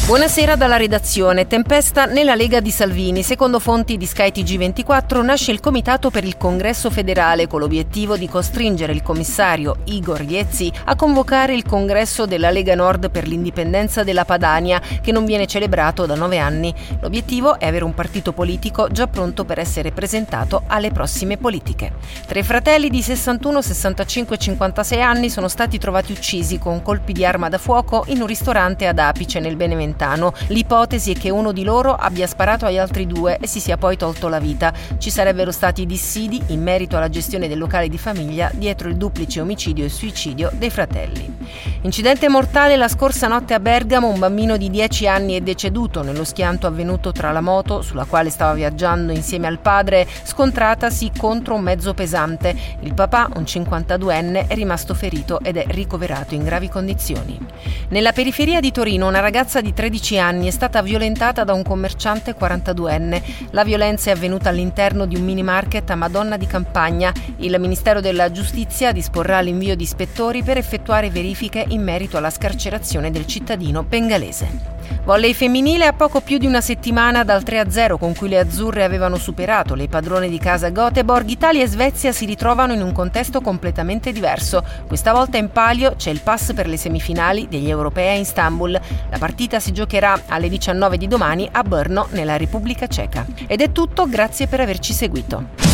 Buonasera dalla redazione. Tempesta nella Lega di Salvini. Secondo fonti di Sky TG24 nasce il Comitato per il Congresso federale con l'obiettivo di costringere il commissario Igor Iezzi a convocare il congresso della Lega Nord per l'indipendenza della Padania, che non viene celebrato da 9 anni. L'obiettivo è avere un partito politico già pronto per essere presentato alle prossime politiche. 3 fratelli di 61, 65 e 56 anni sono stati trovati uccisi con colpi di arma da fuoco in un ristorante ad Apice nel Beneventano. L'ipotesi è che uno di loro abbia sparato agli altri 2 e si sia poi tolto la vita. Ci sarebbero stati dissidi in merito alla gestione del locale di famiglia dietro il duplice omicidio e suicidio dei fratelli. Incidente mortale la scorsa notte a Bergamo. Un bambino di 10 anni è deceduto nello schianto avvenuto tra la moto, sulla quale stava viaggiando insieme al padre, scontratasi contro un mezzo pesante. Il papà, un 52enne, è rimasto ferito ed è ricoverato in gravi condizioni. Nella periferia di Torino una ragazza di 13 anni è stata violentata da un commerciante 42enne. La violenza è avvenuta all'interno di un mini market a Madonna di Campagna. Il Ministero della Giustizia disporrà l'invio di ispettori per effettuare verifiche in merito alla scarcerazione del cittadino bengalese. Volley femminile. A poco più di una settimana dal 3-0 con cui le azzurre avevano superato le padrone di casa Göteborg, Italia e Svezia si ritrovano in un contesto completamente diverso. Questa volta in palio c'è il pass per le semifinali degli europei a Istanbul. La partita si giocherà alle 19 di domani a Brno, nella Repubblica Ceca. Ed è tutto, grazie per averci seguito.